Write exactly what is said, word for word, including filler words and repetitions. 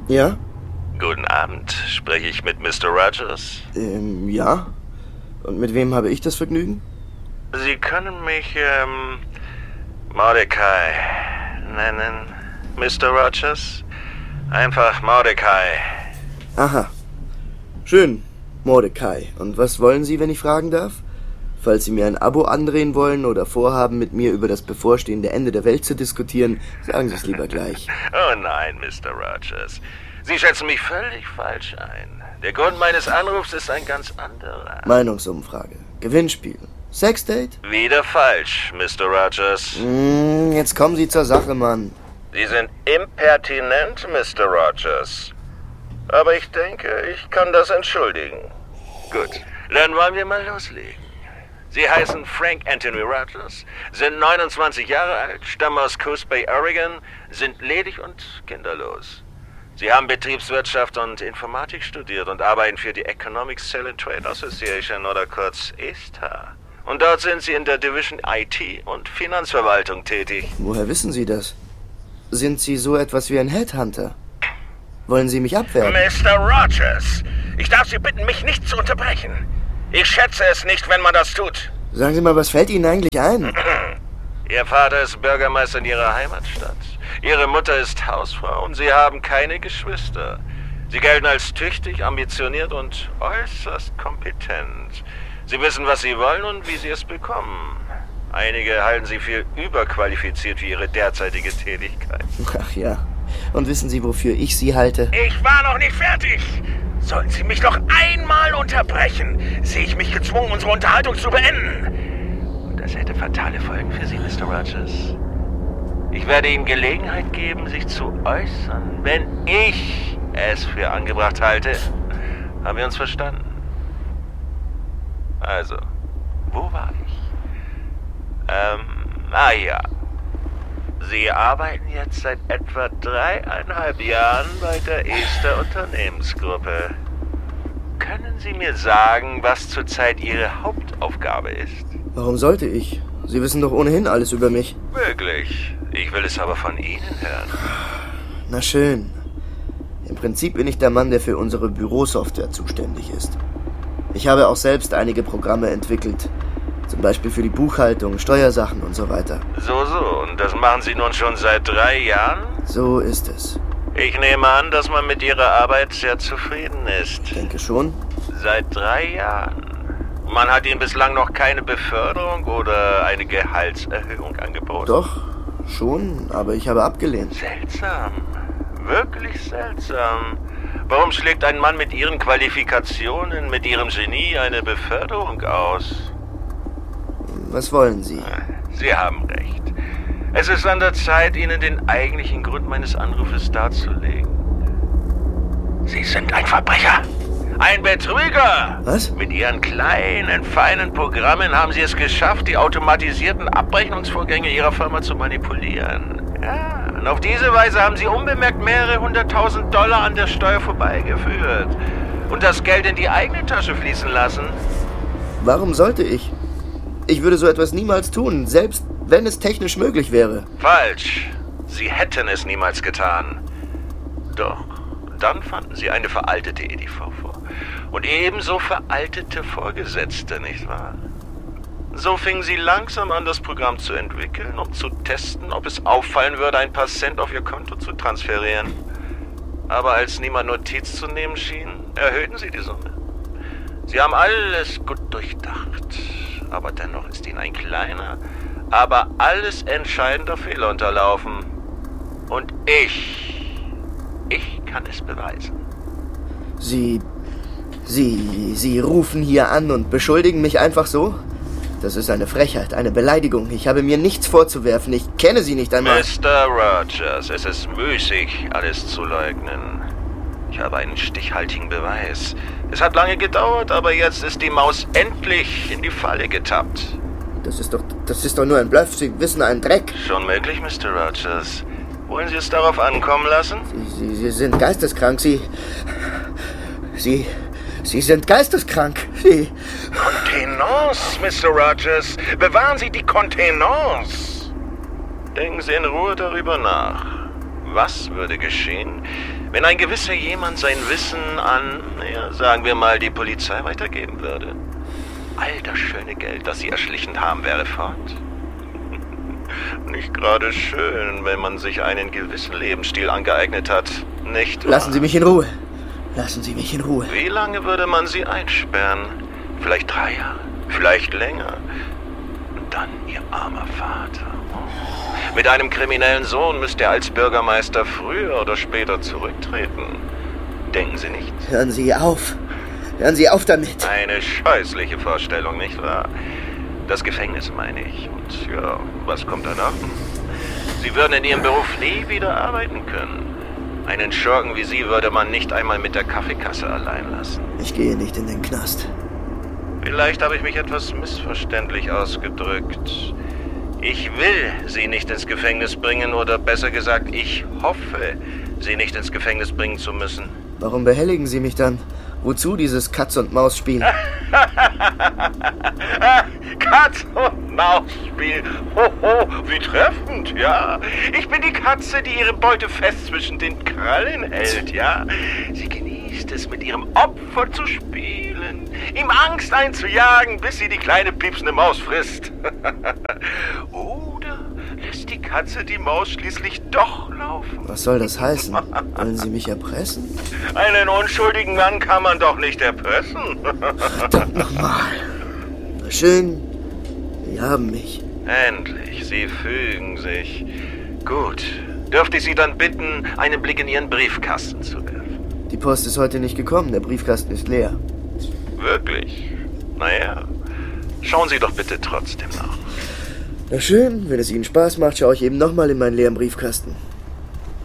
Ja? Guten Abend. Spreche ich mit Mister Rogers? Ähm, ja. Und mit wem habe ich das Vergnügen? Sie können mich, ähm, Mordecai nennen, Mister Rogers. Einfach Mordecai. Aha. Schön, Mordecai. Und was wollen Sie, wenn ich fragen darf? Falls Sie mir ein Abo andrehen wollen oder vorhaben, mit mir über das bevorstehende Ende der Welt zu diskutieren, sagen Sie es lieber gleich. Oh nein, Mister Rogers. Sie schätzen mich völlig falsch ein. Der Grund meines Anrufs ist ein ganz anderer. Meinungsumfrage. Gewinnspiel. Sexdate? Wieder falsch, Mister Rogers. Mm, jetzt kommen Sie zur Sache, Mann. Sie sind impertinent, Mister Rogers. Aber ich denke, ich kann das entschuldigen. Gut, dann wollen wir mal loslegen. Sie heißen Frank Anthony Rogers, sind neunundzwanzig Jahre alt, stammen aus Coast Bay, Oregon, sind ledig und kinderlos. Sie haben Betriebswirtschaft und Informatik studiert und arbeiten für die Economic Sale and Trade Association oder kurz E S T A. Und dort sind Sie in der Division I T und Finanzverwaltung tätig. Woher wissen Sie das? Sind Sie so etwas wie ein Headhunter? Wollen Sie mich abwerben? Mister Rogers, ich darf Sie bitten, mich nicht zu unterbrechen. Ich schätze es nicht, wenn man das tut. Sagen Sie mal, was fällt Ihnen eigentlich ein? Ihr Vater ist Bürgermeister in Ihrer Heimatstadt. Ihre Mutter ist Hausfrau und Sie haben keine Geschwister. Sie gelten als tüchtig, ambitioniert und äußerst kompetent. Sie wissen, was Sie wollen und wie Sie es bekommen. Einige halten Sie für überqualifiziert für Ihre derzeitige Tätigkeit. Ach ja. Und wissen Sie, wofür ich Sie halte? Ich war noch nicht fertig. Sollten Sie mich noch einmal unterbrechen, sehe ich mich gezwungen, unsere Unterhaltung zu beenden. Und das hätte fatale Folgen für Sie, Mister Rogers. Ich werde Ihnen Gelegenheit geben, sich zu äußern, wenn ich es für angebracht halte. Haben wir uns verstanden? Also, wo war ich? Ähm, ah ja. Sie arbeiten jetzt seit etwa dreieinhalb Jahren bei der Ester Unternehmensgruppe. Können Sie mir sagen, was zurzeit Ihre Hauptaufgabe ist? Warum sollte ich? Sie wissen doch ohnehin alles über mich. Wirklich? Ich will es aber von Ihnen hören. Na schön. Im Prinzip bin ich der Mann, der für unsere Bürosoftware zuständig ist. Ich habe auch selbst einige Programme entwickelt. Zum Beispiel für die Buchhaltung, Steuersachen und so weiter. So, so. Und das machen Sie nun schon seit drei Jahren? So ist es. Ich nehme an, dass man mit Ihrer Arbeit sehr zufrieden ist. Ich denke schon. Seit drei Jahren. Man hat Ihnen bislang noch keine Beförderung oder eine Gehaltserhöhung angeboten? Doch, schon, aber ich habe abgelehnt. Seltsam. Wirklich seltsam. Warum schlägt ein Mann mit Ihren Qualifikationen, mit Ihrem Genie eine Beförderung aus? Was wollen Sie? Sie haben recht. Es ist an der Zeit, Ihnen den eigentlichen Grund meines Anrufes darzulegen. Sie sind ein Verbrecher. Ein Betrüger! Was? Mit Ihren kleinen, feinen Programmen haben Sie es geschafft, die automatisierten Abrechnungsvorgänge Ihrer Firma zu manipulieren. Ja, und auf diese Weise haben Sie unbemerkt mehrere hunderttausend Dollar an der Steuer vorbeigeführt und das Geld in die eigene Tasche fließen lassen. Warum sollte ich? Ich würde so etwas niemals tun, selbst wenn es technisch möglich wäre. Falsch. Sie hätten es niemals getan. Doch, dann fanden Sie eine veraltete E D V vor. Und ebenso veraltete Vorgesetzte, nicht wahr? So fingen Sie langsam an, das Programm zu entwickeln, um zu testen, ob es auffallen würde, ein paar Cent auf Ihr Konto zu transferieren. Aber als niemand Notiz zu nehmen schien, erhöhten Sie die Summe. Sie haben alles gut durchdacht. Aber dennoch ist Ihnen ein kleiner, aber alles entscheidender Fehler unterlaufen. Und ich, ich kann es beweisen. Sie, Sie, Sie rufen hier an und beschuldigen mich einfach so? Das ist eine Frechheit, eine Beleidigung. Ich habe mir nichts vorzuwerfen. Ich kenne Sie nicht einmal. Mister Rogers, es ist müßig, alles zu leugnen. Ich habe einen stichhaltigen Beweis. Es hat lange gedauert, aber jetzt ist die Maus endlich in die Falle getappt. Das ist doch, das ist doch nur ein Bluff. Sie wissen einen Dreck. Schon möglich, Mister Rogers. Wollen Sie es darauf ankommen lassen? Sie, Sie, Sie sind geisteskrank. Sie, Sie, Sie sind geisteskrank. Sie... Kontenance, Mister Rogers. Bewahren Sie die Kontenance. Denken Sie in Ruhe darüber nach. Was würde geschehen, wenn ein gewisser jemand sein Wissen an, naja, sagen wir mal, die Polizei weitergeben würde? All das schöne Geld, das Sie erschlichen haben, wäre fort. Nicht gerade schön, wenn man sich einen gewissen Lebensstil angeeignet hat, nicht wahr? Lassen Sie mich in Ruhe. Lassen Sie mich in Ruhe. Wie lange würde man Sie einsperren? Vielleicht drei Jahre, vielleicht länger. Und dann Ihr armer Vater. Oh. Mit einem kriminellen Sohn müsste er als Bürgermeister früher oder später zurücktreten. Denken Sie nicht? Hören Sie auf. Hören Sie auf damit. Eine scheußliche Vorstellung, nicht wahr? Das Gefängnis, meine ich. Und ja, was kommt danach? Sie würden in Ihrem Beruf nie wieder arbeiten können. Einen Schurken wie Sie würde man nicht einmal mit der Kaffeekasse allein lassen. Ich gehe nicht in den Knast. Vielleicht habe ich mich etwas missverständlich ausgedrückt. Ich will Sie nicht ins Gefängnis bringen, oder besser gesagt, ich hoffe, Sie nicht ins Gefängnis bringen zu müssen. Warum behelligen Sie mich dann? Wozu dieses Katz-und-Maus-Spiel? Katz-und-Maus-Spiel. Hoho, wie treffend, ja. Ich bin die Katze, die ihre Beute fest zwischen den Krallen hält, ja. Sie genießt es, mit ihrem Opfer zu spielen, ihm Angst einzujagen, bis sie die kleine piepsende Maus frisst. Oder lässt die Katze die Maus schließlich doch laufen? Was soll das heißen? Wollen Sie mich erpressen? Einen unschuldigen Mann kann man doch nicht erpressen. Verdammt nochmal. Na schön, Sie haben mich. Endlich, Sie fügen sich. Gut, dürfte ich Sie dann bitten, einen Blick in Ihren Briefkasten zu werfen? Die Post ist heute nicht gekommen, der Briefkasten ist leer. Wirklich? Naja, schauen Sie doch bitte trotzdem nach. Na schön, wenn es Ihnen Spaß macht, schaue ich eben nochmal in meinen leeren Briefkasten.